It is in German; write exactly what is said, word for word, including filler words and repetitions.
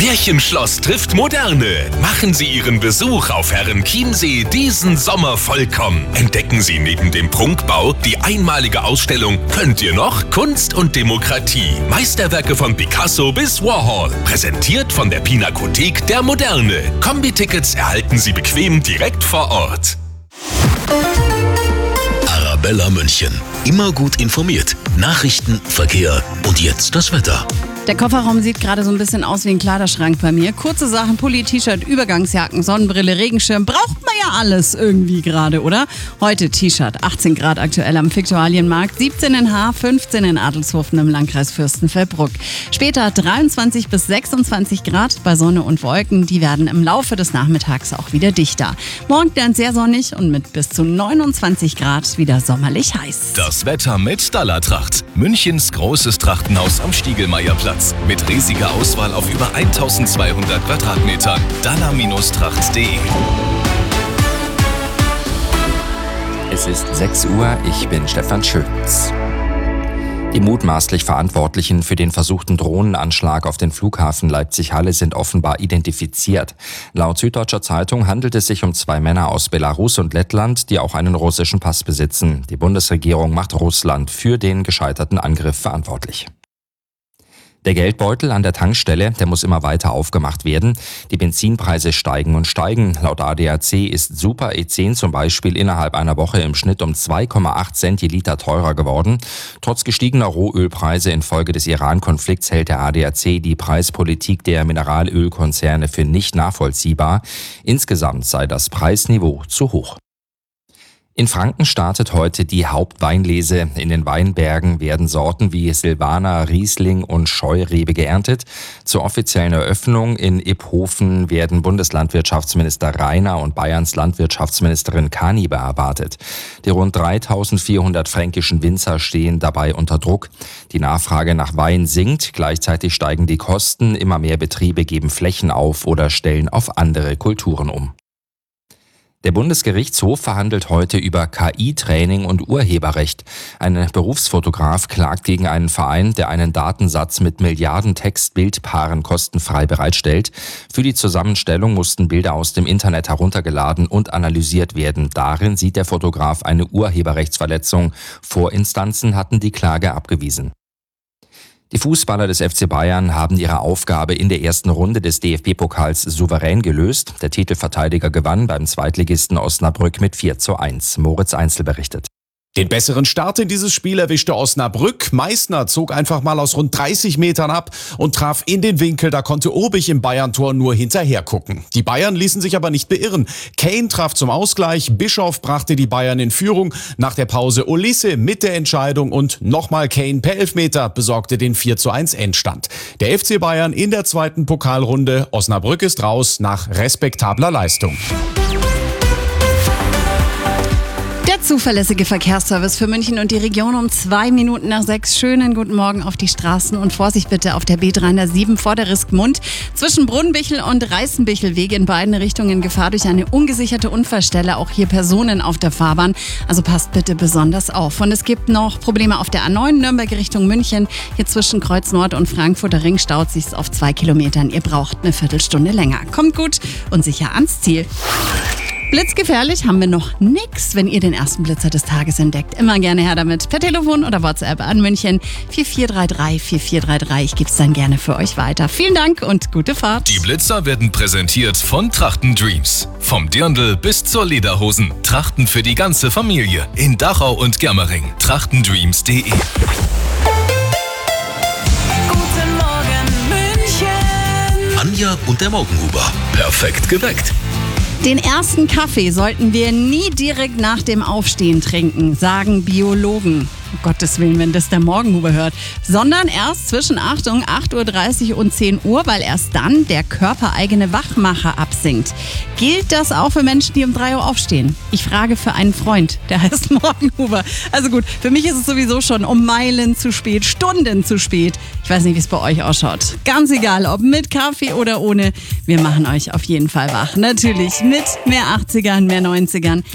Märchenschloss trifft Moderne. Machen Sie Ihren Besuch auf Herrenchiemsee diesen Sommer vollkommen. Entdecken Sie neben dem Prunkbau die einmalige Ausstellung Könnt ihr noch? Kunst und Demokratie. Meisterwerke von Picasso bis Warhol. Präsentiert von der Pinakothek der Moderne. Kombi-Tickets erhalten Sie bequem direkt vor Ort. Arabella München. Immer gut informiert. Nachrichten, Verkehr und jetzt das Wetter. Der Kofferraum sieht gerade so ein bisschen aus wie ein Kleiderschrank bei mir. Kurze Sachen, Pulli, T-Shirt, Übergangsjacken, Sonnenbrille, Regenschirm. Braucht man ja alles irgendwie gerade, oder? Heute T-Shirt, achtzehn Grad aktuell am Viktualienmarkt, siebzehn in Haar, fünfzehn in Adelshofen im Landkreis Fürstenfeldbruck. Später dreiundzwanzig bis sechsundzwanzig Grad bei Sonne und Wolken. Die werden im Laufe des Nachmittags auch wieder dichter. Morgen dann sehr sonnig und mit bis zu neunundzwanzig Grad wieder sommerlich heiß. Das Wetter mit Stallatracht. Münchens großes Trachtenhaus am Stiegelmeierplatz. Mit riesiger Auswahl auf über eintausendzweihundert Quadratmetern. dalla Tracht punkt de. Es ist sechs Uhr, ich bin Stefan Schütz. Die mutmaßlich Verantwortlichen für den versuchten Drohnenanschlag auf den Flughafen Leipzig-Halle sind offenbar identifiziert. Laut Süddeutscher Zeitung handelt es sich um zwei Männer aus Belarus und Lettland, die auch einen russischen Pass besitzen. Die Bundesregierung macht Russland für den gescheiterten Angriff verantwortlich. Der Geldbeutel an der Tankstelle, der muss immer weiter aufgemacht werden. Die Benzinpreise steigen und steigen. Laut A D A C ist Super E zehn zum Beispiel innerhalb einer Woche im Schnitt um zwei Komma acht Cent je Liter teurer geworden. Trotz gestiegener Rohölpreise infolge des Iran-Konflikts hält der A D A C die Preispolitik der Mineralölkonzerne für nicht nachvollziehbar. Insgesamt sei das Preisniveau zu hoch. In Franken startet heute die Hauptweinlese. In den Weinbergen werden Sorten wie Silvaner, Riesling und Scheurebe geerntet. Zur offiziellen Eröffnung in Iphofen werden Bundeslandwirtschaftsminister Rainer und Bayerns Landwirtschaftsministerin Kaniber erwartet. Die rund dreitausendvierhundert fränkischen Winzer stehen dabei unter Druck. Die Nachfrage nach Wein sinkt, gleichzeitig steigen die Kosten. Immer mehr Betriebe geben Flächen auf oder stellen auf andere Kulturen um. Der Bundesgerichtshof verhandelt heute über K I-Training und Urheberrecht. Ein Berufsfotograf klagt gegen einen Verein, der einen Datensatz mit Milliarden Text-Bild-Paaren kostenfrei bereitstellt. Für die Zusammenstellung mussten Bilder aus dem Internet heruntergeladen und analysiert werden. Darin sieht der Fotograf eine Urheberrechtsverletzung. Vorinstanzen hatten die Klage abgewiesen. Die Fußballer des F C Bayern haben ihre Aufgabe in der ersten Runde des D F B-Pokals souverän gelöst. Der Titelverteidiger gewann beim Zweitligisten Osnabrück mit vier zu eins. Moritz Einzel berichtet. Den besseren Start in dieses Spiel erwischte Osnabrück. Meissner zog einfach mal aus rund dreißig Metern ab und traf in den Winkel. Da konnte Obig im Bayern-Tor nur hinterher gucken. Die Bayern ließen sich aber nicht beirren. Kane traf zum Ausgleich, Bischof brachte die Bayern in Führung. Nach der Pause Olise mit der Entscheidung und nochmal Kane per Elfmeter besorgte den vier zu eins Endstand. Der F C Bayern in der zweiten Pokalrunde. Osnabrück ist raus nach respektabler Leistung. Der zuverlässige Verkehrsservice für München und die Region um zwei Minuten nach sechs. Schönen guten Morgen auf die Straßen und Vorsicht bitte auf der B dreihundertsieben vor der Riskmund. Zwischen Brunnbichel und Reißenbichelweg in beiden Richtungen Gefahr durch eine ungesicherte Unfallstelle. Auch hier Personen auf der Fahrbahn. Also passt bitte besonders auf. Und es gibt noch Probleme auf der A neun Nürnberg Richtung München. Hier zwischen Kreuz Nord und Frankfurter Ring staut sich's auf zwei Kilometern. Ihr braucht eine Viertelstunde länger. Kommt gut und sicher ans Ziel. Blitzgefährlich haben wir noch nix, wenn ihr den ersten Blitzer des Tages entdeckt. Immer gerne her damit. Per Telefon oder WhatsApp an München vier vier drei drei vier vier drei drei. Ich gebe es dann gerne für euch weiter. Vielen Dank und gute Fahrt. Die Blitzer werden präsentiert von Trachten Dreams. Vom Dirndl bis zur Lederhosen. Trachten für die ganze Familie. In Dachau und Germering. trachtendreams punkt de. Guten Morgen München. Anja und der Morgenhuber. Perfekt geweckt. Den ersten Kaffee sollten wir nie direkt nach dem Aufstehen trinken, sagen Biologen. Um Gottes Willen, wenn das der Morgenhuber hört. Sondern erst zwischen Achtung, acht Uhr dreißig und zehn Uhr, weil erst dann der körpereigene Wachmacher absinkt. Gilt das auch für Menschen, die um drei Uhr aufstehen? Ich frage für einen Freund, der heißt Morgenhuber. Also gut, für mich ist es sowieso schon um Meilen zu spät, Stunden zu spät. Ich weiß nicht, wie es bei euch ausschaut. Ganz egal, ob mit Kaffee oder ohne. Wir machen euch auf jeden Fall wach. Natürlich mit mehr achtzigern, mehr neunzigern.